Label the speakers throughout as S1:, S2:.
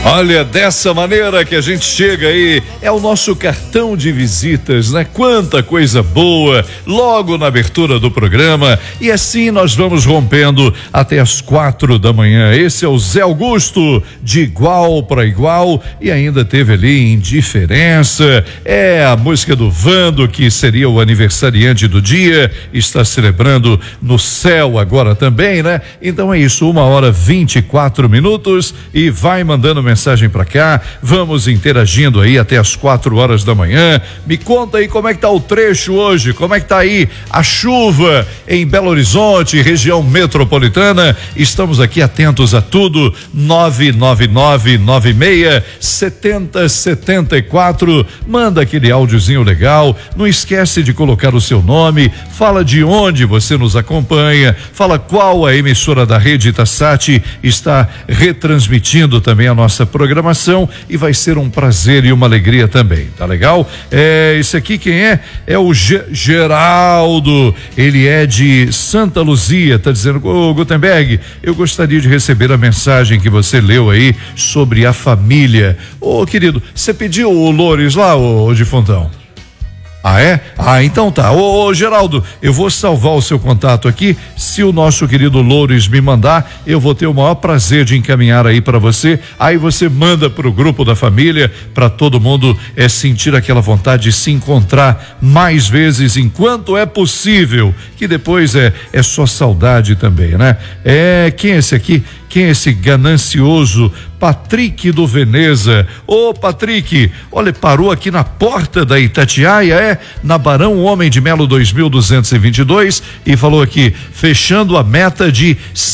S1: Olha, dessa maneira que a gente chega aí, é o nosso cartão de visitas, né? Quanta coisa boa, logo na abertura do programa, e assim nós vamos rompendo até as 4 da manhã. Esse é o Zé Augusto, de Igual para Igual, e ainda teve ali Indiferença, é a música do Vando, que seria o aniversariante do dia, está celebrando no céu agora também, né? Então é isso, 1h24, e vai mandando mensagem para cá, vamos interagindo aí até as 4 horas da manhã. Me conta aí como é que tá o trecho hoje, como é que tá aí a chuva em Belo Horizonte, região metropolitana. Estamos aqui atentos a tudo. 999967074. Manda aquele áudiozinho legal. Não esquece de colocar o seu nome, fala de onde você nos acompanha, fala qual a emissora da rede Itasat está retransmitindo também a nossa programação, e vai ser um prazer e uma alegria também, tá legal? Esse aqui quem é? É o Geraldo, ele é de Santa Luzia, tá dizendo: ô Gutenberg, eu gostaria de receber a mensagem que você leu aí sobre a família. Ô querido, você pediu o Loures lá, ô Difontão? Ah, é? Ah, então tá. Ô Geraldo, eu vou salvar o seu contato aqui. Se o nosso querido Loures me mandar, eu vou ter o maior prazer de encaminhar aí para você. Aí você manda pro grupo da família, para todo mundo sentir aquela vontade de se encontrar mais vezes enquanto é possível, que depois é só saudade também, né? Quem é esse aqui? Quem é esse ganancioso? Patrick do Veneza. Ô Patrick, olha, parou aqui na porta da Itatiaia, na Barão Homem de Melo 2222, e falou aqui, fechando a meta de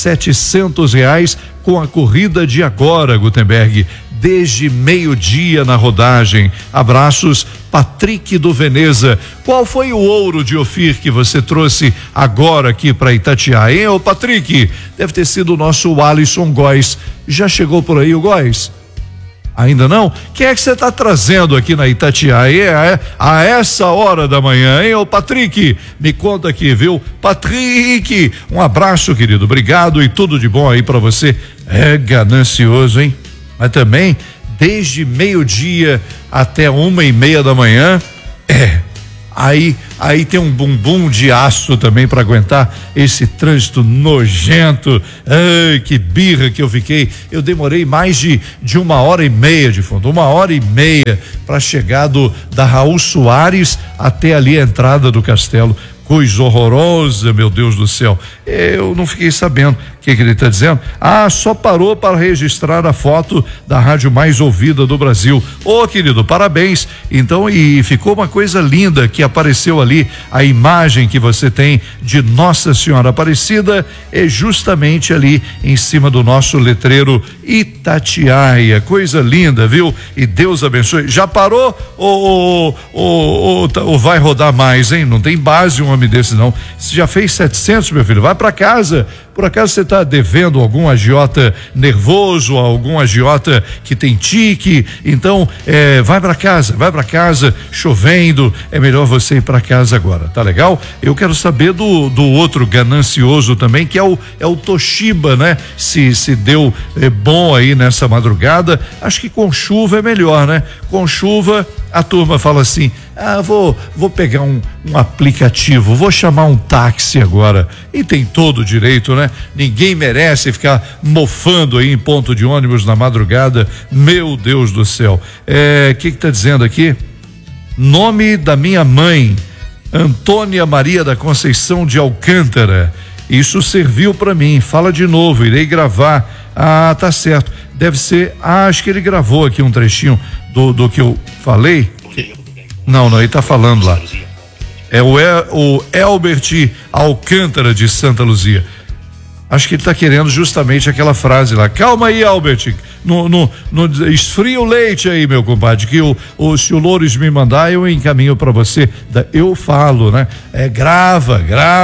S1: R$700 com a corrida de agora, Gutenberg, desde meio-dia na rodagem. Abraços, Patrick do Veneza. Qual foi o ouro de Ofir que você trouxe agora aqui para Itatiaia, hein, ô Patrick? Deve ter sido o nosso Alisson Góes. Já chegou por aí o Góes? Ainda não? Quem é que você está trazendo aqui na Itatiaia a essa hora da manhã, hein, ô Patrick? Me conta aqui, viu? Patrick, um abraço, querido, obrigado e tudo de bom aí para você. É ganancioso, hein? Mas também, desde meio-dia até 1h30 da manhã, aí tem um bumbum de aço também para aguentar esse trânsito nojento. Ai, que birra que eu fiquei. Eu demorei mais de 1h30 de fundo, 1h30 para chegar da Raul Soares até ali a entrada do castelo. Coisa horrorosa, meu Deus do céu. Eu não fiquei sabendo o que ele está dizendo. Ah, só parou para registrar a foto da rádio mais ouvida do Brasil. Ô, querido, parabéns. Então, e ficou uma coisa linda que apareceu ali, a imagem que você tem de Nossa Senhora Aparecida é justamente ali em cima do nosso letreiro Itatiaia. Coisa linda, viu? E Deus abençoe. Já parou ou vai rodar mais, hein? Não tem base um homem desse não. Você já fez 700, meu filho, vai para casa. Por acaso você está devendo algum agiota nervoso, algum agiota que tem tique? Então, vai para casa, chovendo, é melhor você ir para casa agora, tá legal? Eu quero saber do outro ganancioso também, que é o Toshiba, né? Se deu bom aí nessa madrugada. Acho que com chuva é melhor, né? Com chuva a turma fala assim: vou pegar um aplicativo, vou chamar um táxi agora. E tem todo o direito, né? Ninguém merece ficar mofando aí em ponto de ônibus na madrugada. Meu Deus do céu. Que tá dizendo aqui? Nome da minha mãe, Antônia Maria da Conceição de Alcântara. Isso serviu para mim. Fala de novo, irei gravar. Ah, tá certo. Deve ser, acho que ele gravou aqui um trechinho do que eu falei. Não, ele tá falando lá. É o Elbert Alcântara de Santa Luzia. Acho que ele tá querendo justamente aquela frase lá. Calma aí, Albert. No esfria o leite aí, meu compadre, que se o Loures me mandar, eu encaminho para você. Eu falo, né? Grava,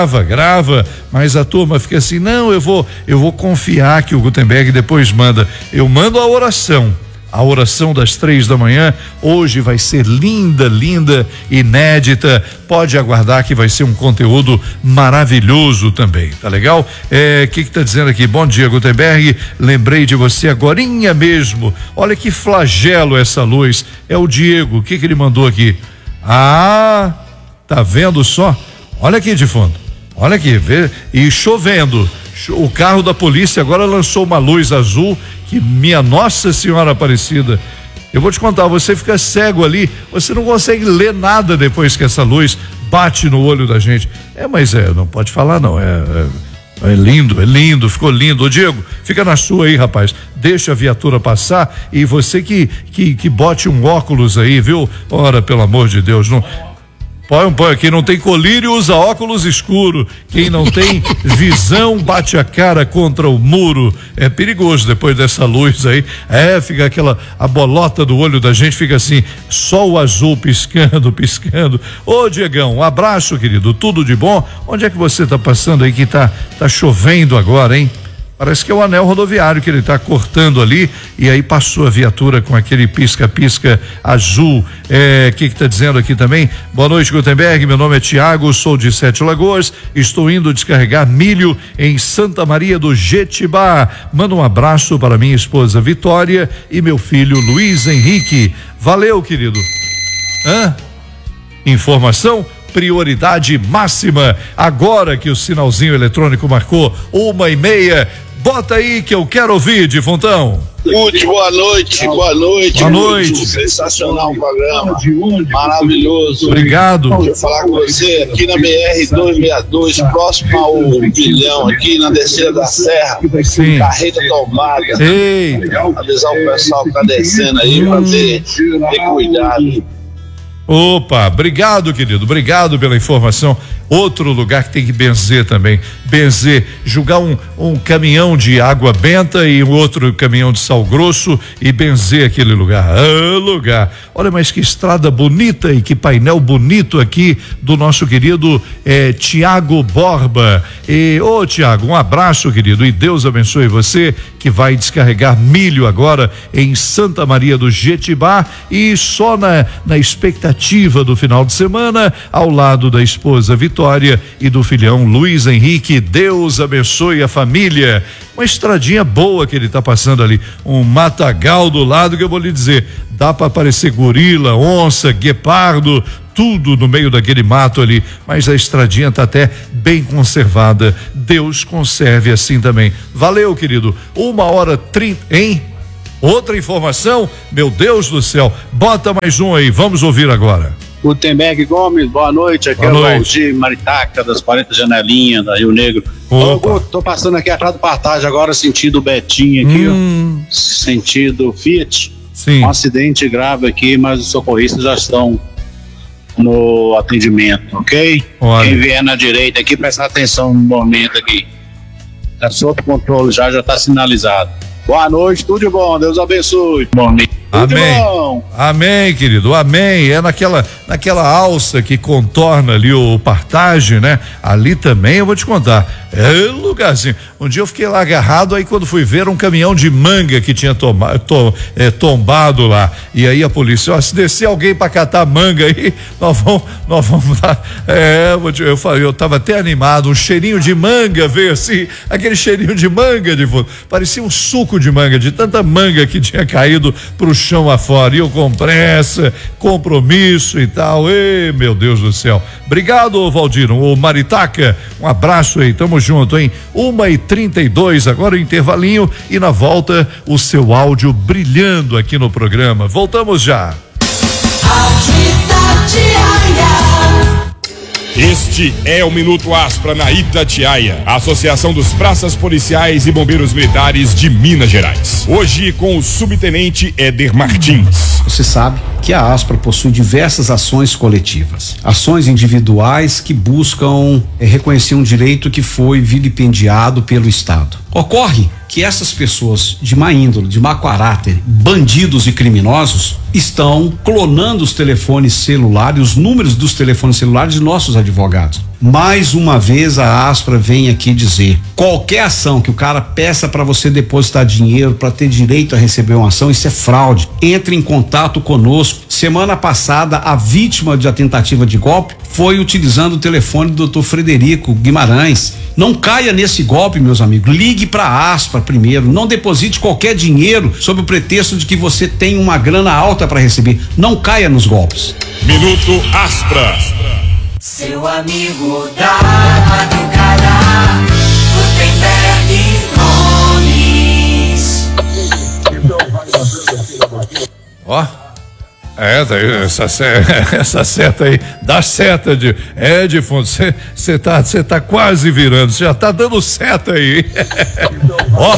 S1: mas a turma fica assim: não, eu vou confiar que o Gutenberg depois manda. Eu mando a oração, A oração das 3 da manhã hoje vai ser linda, linda, inédita. Pode aguardar que vai ser um conteúdo maravilhoso também, tá legal? Que tá dizendo aqui? Bom dia, Gutenberg. Lembrei de você agorinha mesmo. Olha que flagelo essa luz. É o Diego. O que ele mandou aqui? Ah, tá vendo só? Olha aqui de fundo. Olha aqui, vê? E chovendo. O carro da polícia agora lançou uma luz azul que, minha Nossa Senhora Aparecida, eu vou te contar, você fica cego ali, você não consegue ler nada depois que essa luz bate no olho da gente. Mas não pode falar não, é lindo, ficou lindo. Ô Diego, fica na sua aí, rapaz, deixa a viatura passar e você que bote um óculos aí, viu? Ora, pelo amor de Deus, não... Põe, quem não tem colírio usa óculos escuro, quem não tem visão bate a cara contra o muro. É perigoso depois dessa luz aí, fica a bolota do olho da gente fica assim, só o azul piscando. Ô Diegão, um abraço, querido, tudo de bom. Onde é que você tá passando aí que tá chovendo agora, hein? Parece que é o anel rodoviário que ele está cortando ali e aí passou a viatura com aquele pisca-pisca azul. Que tá dizendo aqui também? Boa noite, Gutenberg. Meu nome é Tiago, sou de Sete Lagoas. Estou indo descarregar milho em Santa Maria do Jetibá. Manda um abraço para minha esposa Vitória e meu filho Luiz Henrique. Valeu, querido. Informação? Prioridade máxima. Agora que o sinalzinho eletrônico marcou 1:30, bota aí que eu quero ouvir, Defuntão.
S2: Boa noite.
S1: Boa noite.
S2: Sensacional o programa, maravilhoso.
S1: Obrigado.
S2: Deixa eu falar com você aqui na BR-262, próximo ao Bilhão, aqui na descida da Serra.
S1: Sim.
S2: Carreta tombada.
S1: Ei.
S2: Avisar o pessoal que tá descendo aí pra ter cuidado.
S1: Opa, obrigado, querido, obrigado pela informação. Outro lugar que tem que benzer também, jogar um caminhão de água benta e um outro caminhão de sal grosso e benzer aquele lugar. Olha, mas que estrada bonita e que painel bonito aqui do nosso querido Tiago Borba. Tiago, um abraço, querido, e Deus abençoe você que vai descarregar milho agora em Santa Maria do Jetibá e só na expectativa do final de semana ao lado da esposa Vitória e do filhão Luiz Henrique. Deus abençoe a família. Uma estradinha boa que ele tá passando ali, um matagal do lado que eu vou lhe dizer, dá para aparecer gorila, onça, guepardo, tudo no meio daquele mato ali, mas a estradinha tá até bem conservada. Deus conserve assim também. Valeu, querido. 1:30, hein? Outra informação, meu Deus do céu, bota mais um aí, vamos ouvir agora.
S3: Gutenberg Gomes, boa noite, aqui é o Valdir Maritaca, das 40 Janelinhas, da Rio Negro. Tô passando aqui atrás do Partage agora, sentido Betinho aqui, ó, sentido Fiat.
S1: Sim.
S3: Um acidente grave aqui, mas os socorristas já estão no atendimento, ok?
S1: Olha.
S3: Quem vier na direita aqui, presta atenção no momento aqui. Tá sob controle, já tá sinalizado. Boa noite, tudo de bom, Deus abençoe.
S1: Amém. Amém, querido. Amém. É naquela alça que contorna ali o Partage, né? Ali também eu vou te contar. É lugarzinho. Um dia eu fiquei lá agarrado, aí quando fui ver um caminhão de manga que tinha tombado lá. E aí a polícia, se descer alguém para catar manga aí, nós vamos lá. Eu tava até animado, um cheirinho de manga veio assim, aquele cheirinho de manga de fundo. Parecia um suco de manga, de tanta manga que tinha caído pro chão afora. E eu com pressa, compromisso e tal. Ei, meu Deus do céu. Obrigado, Valdir. O Maritaca, um abraço aí, tamo junto, hein? 1:32, agora o intervalinho e na volta o seu áudio brilhando aqui no programa. Voltamos já.
S4: Este é o Minuto Aspra na Itatiaia, a Associação dos Praças Policiais e Bombeiros Militares de Minas Gerais. Hoje com o subtenente Éder Martins.
S5: Você sabe que a Aspra possui diversas ações coletivas, ações individuais que buscam reconhecer um direito que foi vilipendiado pelo Estado. Ocorre que essas pessoas de má índole, de má caráter, bandidos e criminosos, estão clonando os telefones celulares, os números dos telefones celulares de nossos advogados. Mais uma vez a Aspra vem aqui dizer: qualquer ação que o cara peça para você depositar dinheiro para ter direito a receber uma ação, isso é fraude. Entre em contato conosco. Semana passada, a vítima da tentativa de golpe foi utilizando o telefone do Dr. Frederico Guimarães. Não caia nesse golpe, meus amigos. Ligue para a Aspra primeiro. Não deposite qualquer dinheiro sob o pretexto de que você tem uma grana alta para receber. Não caia nos golpes.
S4: Minuto Aspra.
S6: Seu amigo da madrugada, Gutenberg Nunes.
S1: Ó, essa seta aí, dá seta de fundo, você tá quase virando, você já tá dando seta aí. Ó.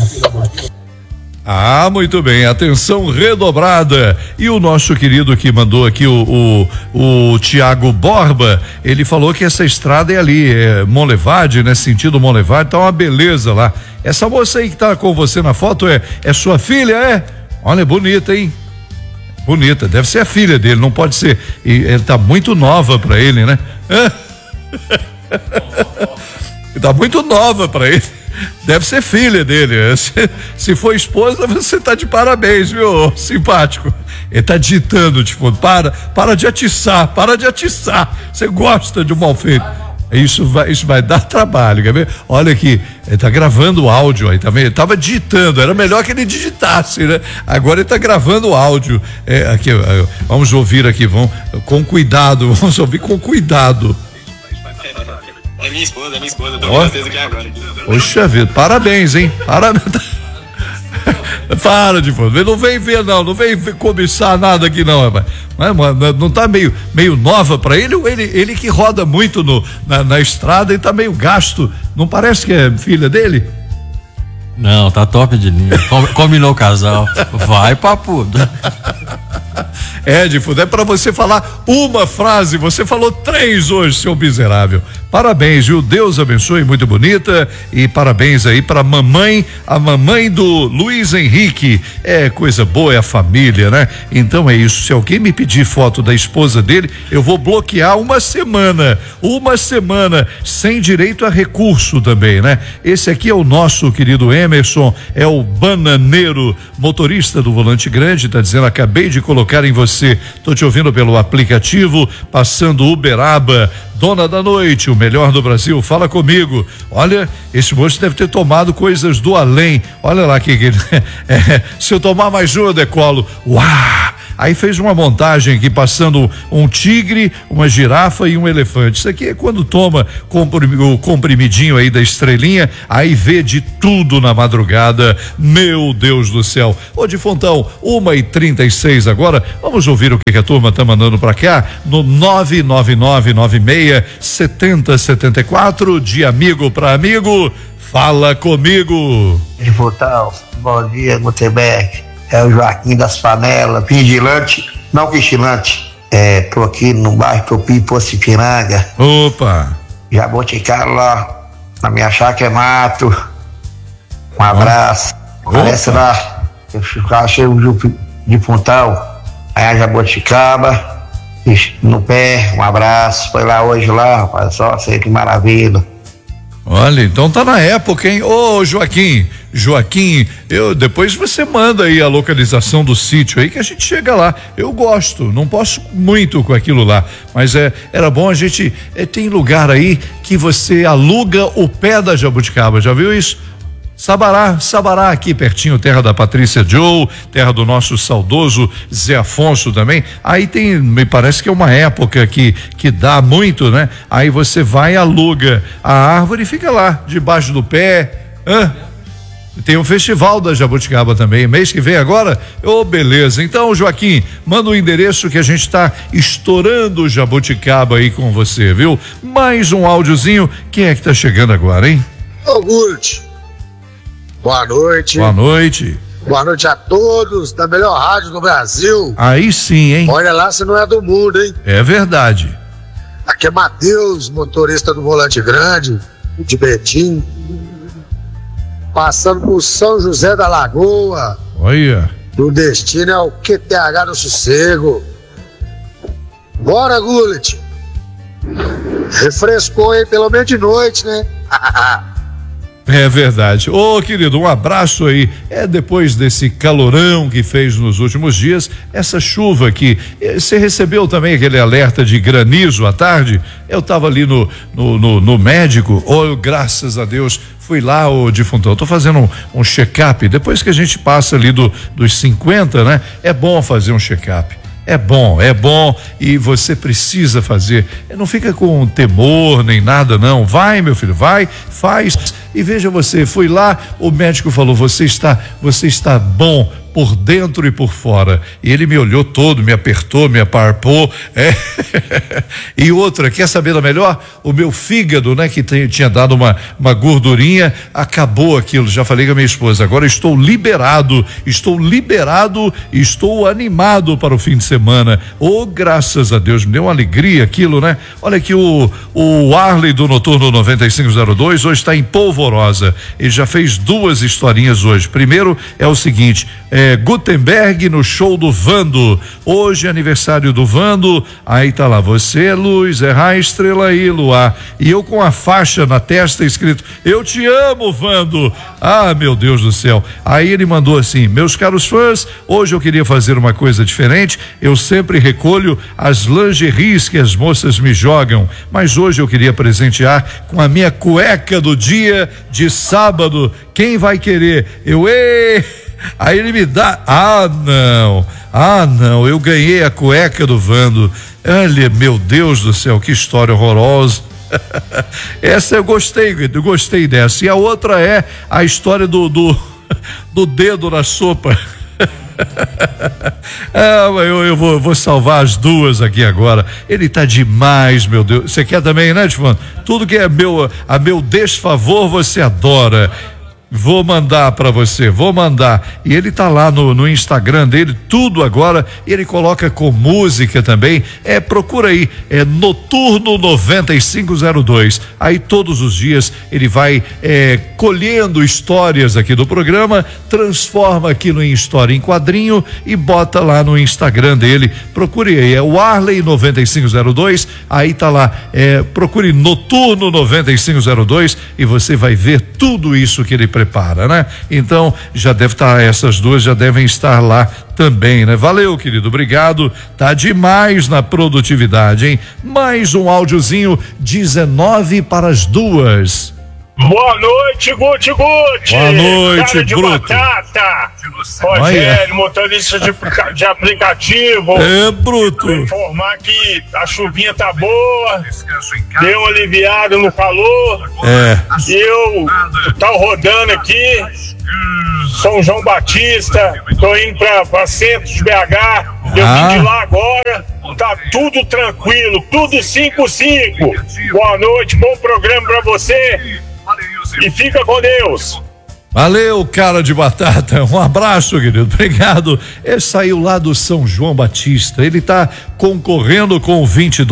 S1: Ah, muito bem, atenção redobrada. E o nosso querido que mandou aqui, o Tiago Borba, ele falou que essa estrada é ali, Monlevade, né? Sentido Monlevade, tá uma beleza lá. Essa moça aí que tá com você na foto é sua filha, é? Olha, bonita, hein? Bonita, deve ser a filha dele, não pode ser. E ele tá muito nova pra ele, né? Tá muito nova pra ele. Deve ser filha dele. Se for esposa, você tá de parabéns, viu, simpático? Ele tá digitando de fundo. Para de atiçar. Você gosta de um mal feito. Isso vai dar trabalho, quer ver? Olha aqui, ele tá gravando o áudio aí também. Ele tava digitando, era melhor que ele digitasse, né? Agora ele tá gravando o áudio. Aqui, vamos ouvir aqui, com cuidado, vamos ouvir com cuidado.
S7: É minha esposa, tô com vocês aqui agora.
S1: Poxa vida, parabéns, hein? Parabéns. Para de fazer, não vem ver não vem cobiçar nada aqui não, rapaz. Não tá meio nova pra ele, ele que roda muito na estrada e tá meio gasto, não parece que é filha dele?
S8: Não, tá top de linha, combinou o casal, vai papudo.
S1: Edifo, é pra você falar uma frase, você falou 3 hoje, seu miserável. Parabéns, viu? Deus abençoe, muito bonita. E parabéns aí pra mamãe, a mamãe do Luiz Henrique. É coisa boa, é a família, né? Então é isso, se alguém me pedir foto da esposa dele, eu vou bloquear uma semana, sem direito a recurso também, né? Esse aqui é o nosso querido Emerson, é o bananeiro, motorista do Volante Grande, tá dizendo: acabei de colocar em você, tô te ouvindo pelo aplicativo, passando Uberaba, dona da noite, o melhor do Brasil, fala comigo. Olha, esse moço deve ter tomado coisas do além, olha lá que se eu tomar mais um eu decolo. Uau! Aí fez uma montagem aqui passando um tigre, uma girafa e um elefante. Isso aqui é quando toma o comprimidinho aí da estrelinha, aí vê de tudo na madrugada. Meu Deus do céu. Ô de Fontão, 1h36 agora, vamos ouvir o que a turma tá mandando pra cá no 999967074, de amigo pra amigo. Fala comigo.
S9: De Fontão, bom dia, Gutenberg. É o Joaquim das Panelas, vigilante, não vigilante. Tô aqui no bairro Tupi, Poço Ipiranga.
S1: Opa!
S9: Jaboticaba lá, na minha chácara é mato. Um abraço. Parece lá, eu cheio de Pontão. Aí a Jaboticaba, no pé, um abraço. Foi lá hoje lá, rapaz, só sei que maravilha.
S1: Olha, então tá na época, hein? Ô, Joaquim, depois você manda aí a localização do sítio aí que a gente chega lá. Eu gosto, não posso muito com aquilo lá, mas era bom a gente, tem lugar aí que você aluga o pé da jabuticaba, já viu isso? Sabará aqui pertinho, terra da Patrícia Joe, terra do nosso saudoso Zé Afonso também. Aí tem, me parece que é uma época que dá muito, né? Aí você vai e aluga a árvore e fica lá, debaixo do pé. Tem um festival da jabuticaba também, mês que vem agora. Beleza. Então, Joaquim, manda o endereço que a gente tá estourando jabuticaba aí com você, viu? Mais um áudiozinho. Quem é que tá chegando agora, hein?
S10: Augusto. Boa noite.
S1: Boa noite.
S10: Boa noite a todos da melhor rádio do Brasil.
S1: Aí sim, hein?
S10: Olha lá se não é do mundo, hein?
S1: É verdade.
S10: Aqui é Matheus, motorista do Volante Grande, de Betim. Passando por São José da Lagoa.
S1: Olha.
S10: O destino é o QTH do Sossego. Bora, Gullit. Refrescou, hein? Pelo menos de noite, né?
S1: É verdade. Ô, querido, um abraço aí. Depois desse calorão que fez nos últimos dias, essa chuva aqui. Você recebeu também aquele alerta de granizo à tarde? Eu estava ali no médico. Graças a Deus, fui lá, Difuntão. Tô fazendo um check-up. Depois que a gente passa ali dos 50, né? É bom fazer um check-up. É bom e você precisa fazer. Não fica com temor nem nada, não. Vai, meu filho, vai, faz. E veja você, fui lá, o médico falou: você está bom por dentro e por fora. E ele me olhou todo, me apertou, me aparpou. E outra, quer saber da melhor? O meu fígado, né, que tinha dado uma gordurinha, acabou aquilo. Já falei com a minha esposa, agora estou liberado e estou animado para o fim de semana. Graças a Deus, me deu uma alegria aquilo, né? Olha aqui o Arley do Noturno 9502 hoje está em Polvorosa. Ele já fez 2 historinhas hoje. Primeiro é o seguinte, Gutenberg no show do Vando. Hoje é aniversário do Vando. Aí tá lá, você é luz, é raio, estrela e luar. E eu com a faixa na testa escrito: eu te amo, Vando. Ah, meu Deus do céu. Aí ele mandou assim: meus caros fãs, hoje eu queria fazer uma coisa diferente. Eu sempre recolho as lingeries que as moças me jogam, mas hoje eu queria presentear com a minha cueca do dia de sábado. Quem vai querer? Aí ele me dá, não, eu ganhei a cueca do Vando. Olha, meu Deus do céu, que história horrorosa. Essa eu gostei dessa. E a outra é a história do dedo na sopa. Eu vou salvar as 2 aqui agora. Ele tá demais, meu Deus. Você quer também, né, Tifano? Tudo que é a meu desfavor você adora. Vou mandar para você, E ele tá lá no Instagram dele, tudo agora, ele coloca com música também. Procura aí, Noturno 9502. Aí todos os dias ele vai colhendo histórias aqui do programa, transforma aquilo em história em quadrinho e bota lá no Instagram dele. Procure aí, o Arley 9502. Aí tá lá, procure Noturno 9502 e você vai ver tudo isso que ele prepara, né? Então já deve estar, essas 2 já devem estar lá também, né? Valeu, querido, obrigado, tá demais na produtividade, hein? Mais um áudiozinho, 19 para as 2.
S11: Boa noite, Guti.
S1: Boa noite,
S11: cara de
S1: Bruto.
S11: Batata. Rogério, motorista de aplicativo.
S1: Bruto.
S11: Vou informar que a chuvinha tá boa, deu uma aliviada no calor. E eu tô rodando aqui, São João Batista, tô indo pra centro de BH. Eu vim de lá agora, tá tudo tranquilo, tudo 5-5. Boa noite, bom programa pra você. E fica com Deus.
S1: Valeu, cara de batata, um abraço, querido, obrigado. Ele saiu lá do São João Batista, ele tá concorrendo com o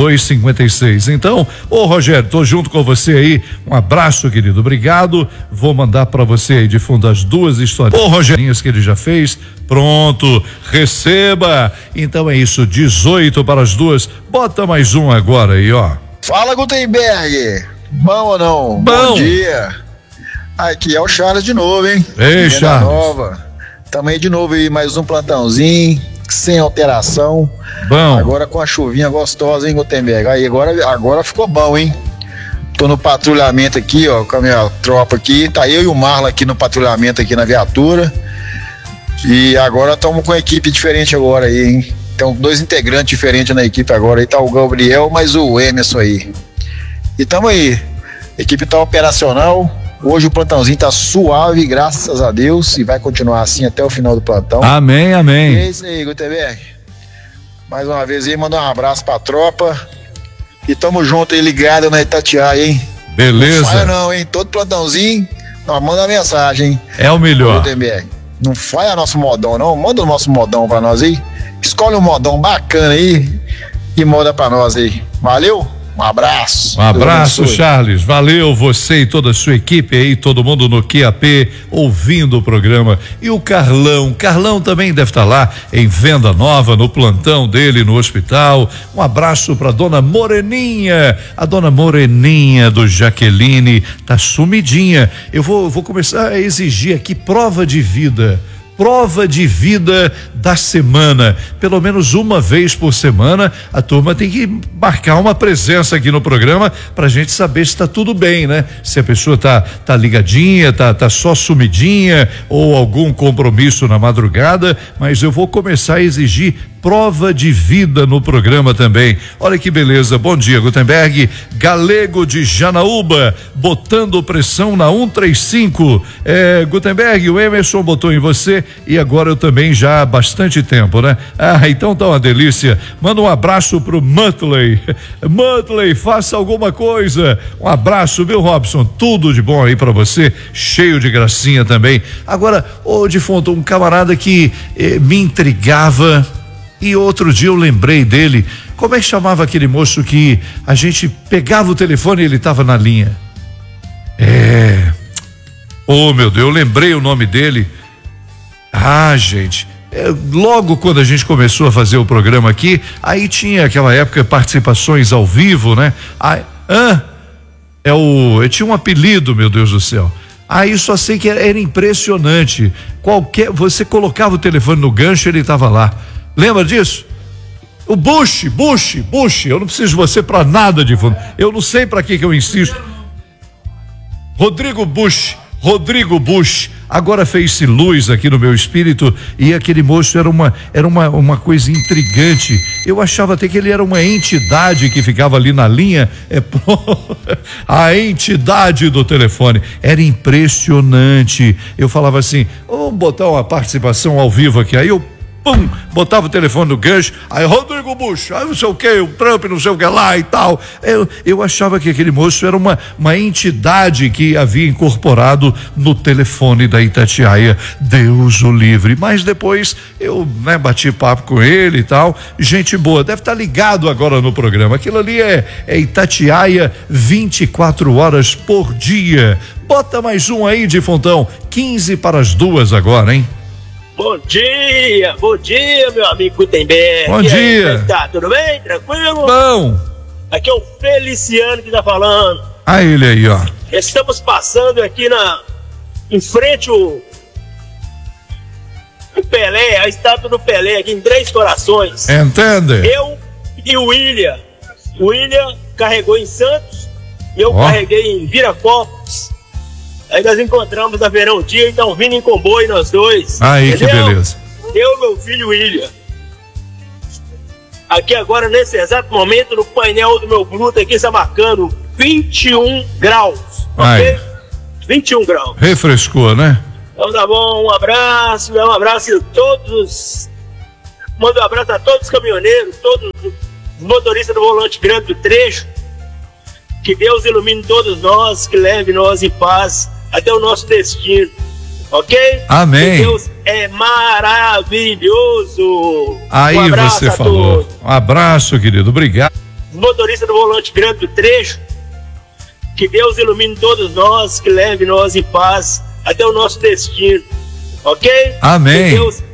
S1: 2256. Então, Rogério, tô junto com você aí, um abraço, querido, obrigado. Vou mandar para você aí de fundo as 2 histórias, Rogerinhas que ele já fez. Pronto, receba. Então é isso, 18 para as 2. Bota mais um agora aí, ó.
S10: Fala, Gutenberg. Bom ou não? Bom dia. Aqui é o Charles de novo, hein?
S1: Ei, Charles.
S10: Nova. Tamo aí de novo aí, mais um plantãozinho, sem alteração.
S1: Bom.
S10: Agora com a chuvinha gostosa, hein, Gutenberg? Aí agora ficou bom, hein? Tô no patrulhamento aqui, ó, com a minha tropa aqui. Tá eu e o Marlon aqui no patrulhamento aqui na viatura. E agora estamos com uma equipe diferente agora aí, hein? Tem 2 integrantes diferentes na equipe agora. Aí tá o Gabriel, mais o Emerson aí. E tamo aí, a equipe tá operacional. Hoje o plantãozinho tá suave, graças a Deus, e vai continuar assim até o final do plantão.
S1: Amém, amém.
S10: E é isso aí, Gutenberg. Mais uma vez aí, manda um abraço pra tropa. E tamo junto aí, ligado na Itatiaia, hein?
S1: Beleza.
S10: Não falha não, hein? Todo plantãozinho, nós manda mensagem, hein?
S1: É o melhor.
S10: Gutenberg. Não falha nosso modão, não. Manda o nosso modão pra nós aí. Escolhe um modão bacana aí e manda pra nós aí. Valeu? Um Um abraço.
S1: Um abraço, Charles. Valeu você e toda a sua equipe aí, todo mundo no QAP ouvindo o programa. E o Carlão. Carlão também deve estar lá em Venda Nova, no plantão dele no hospital. Um abraço para dona Moreninha. A dona Moreninha do Jaqueline tá sumidinha. Eu vou começar a exigir aqui prova de vida. Prova de vida da semana, pelo menos uma vez por semana, a turma tem que marcar uma presença aqui no programa pra gente saber se tá tudo bem, né? Se a pessoa tá ligadinha, tá só sumidinha ou algum compromisso na madrugada, mas eu vou começar a exigir prova de vida no programa também. Olha que beleza. Bom dia, Gutenberg. Galego de Janaúba, botando pressão na 135. Gutenberg, o Emerson botou em você e agora eu também já há bastante tempo, né? Então tá uma delícia. Manda um abraço pro Muttley. Muttley, faça alguma coisa. Um abraço, viu, Robson? Tudo de bom aí pra você, cheio de gracinha também. Agora, defunto, um camarada que me intrigava. E outro dia eu lembrei dele. Como é que chamava aquele moço que a gente pegava o telefone e ele estava na linha? Oh, meu Deus, eu lembrei o nome dele. Gente, logo quando a gente começou a fazer o programa aqui, aí tinha aquela época participações ao vivo, né? Eu tinha um apelido, meu Deus do céu. Aí só sei que era impressionante. Você colocava o telefone no gancho, ele estava lá. Lembra disso? O Bush, eu não preciso de você pra nada, de fundo. Eu não sei pra que eu insisto. Rodrigo Bush. Agora fez-se luz aqui no meu espírito e aquele moço era uma coisa intrigante. Eu achava até que ele era uma entidade que ficava ali na linha. A entidade do telefone. Era impressionante. Eu falava assim, vamos botar uma participação ao vivo aqui. Aí eu botava o telefone no gancho, aí Rodrigo Bush, aí não sei o que, o Trump, não sei o que lá e tal. Eu achava que aquele moço era uma entidade que havia incorporado no telefone da Itatiaia. Deus o livre. Mas depois eu bati papo com ele e tal. Gente boa, deve estar ligado agora no programa. Aquilo ali é Itatiaia 24 horas por dia. Bota mais um aí, Difontão. 2:15 agora, hein?
S12: Bom dia, meu amigo Gutenberg.
S1: Bom dia.
S12: Aí, tá tudo bem? Tranquilo?
S1: Bom.
S12: Aqui é o Feliciano que tá falando.
S1: Ele aí, ó.
S12: Estamos passando aqui em frente o Pelé, a estátua do Pelé, aqui em Três Corações.
S1: Entende?
S12: Eu e o William. O William carregou em Santos e eu carreguei em Viracopos. Aí nós encontramos na Verão Dia, então vindo em comboio nós dois.
S1: Aí, entendeu? Que beleza.
S12: Eu e meu filho William. Aqui agora, nesse exato momento, no painel do meu Bluetooth aqui está marcando 21 graus.
S1: Aí.
S12: Ok? 21 graus.
S1: Refrescou, né?
S12: Então tá bom, um abraço a todos. Manda um abraço a todos os caminhoneiros, todos os motoristas do volante grande do trecho. Que Deus ilumine todos nós, que leve nós em paz até o nosso destino, ok?
S1: Amém.
S12: Que Deus é maravilhoso.
S1: Aí você falou. Um abraço, querido, obrigado.
S12: Os motoristas do volante grande do trecho, que Deus ilumine todos nós, que leve nós em paz até o nosso destino, ok?
S1: Amém.
S12: Que Deus